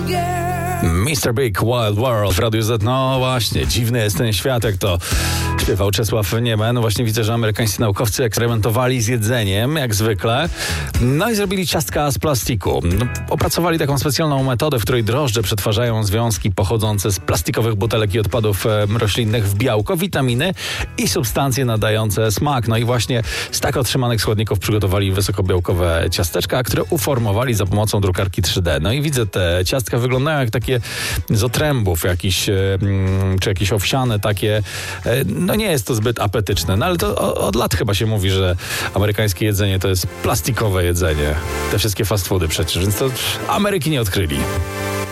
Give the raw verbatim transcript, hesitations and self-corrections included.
mister Big Wild World w Radiu Z. No właśnie, dziwny jest ten świat, jak to śpiewał Czesław Niemen. No właśnie widzę, że amerykańscy naukowcy eksperymentowali z jedzeniem, jak zwykle. No i zrobili ciastka z plastiku. No, opracowali taką specjalną metodę, w której drożdże przetwarzają związki pochodzące z plastikowych butelek i odpadów e, roślinnych w białko, witaminy i substancje nadające smak. No i właśnie z tak otrzymanych składników przygotowali wysokobiałkowe ciasteczka, które uformowali za pomocą drukarki trzy D. No i widzę, te ciastka wyglądają jak takie z otrębów jakiś, czy jakieś owsiane takie. No nie jest to zbyt apetyczne, no ale to od lat chyba się mówi, że amerykańskie jedzenie to jest plastikowe jedzenie. Te wszystkie fast foody przecież, więc to Ameryki nie odkryli.